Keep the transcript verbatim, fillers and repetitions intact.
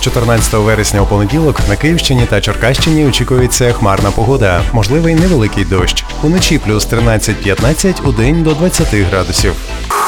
чотирнадцятого вересня у понеділок на Київщині та Черкащині очікується хмарна погода, можливий невеликий дощ. Уночі плюс тринадцять-п'ятнадцять, удень до двадцяти градусів.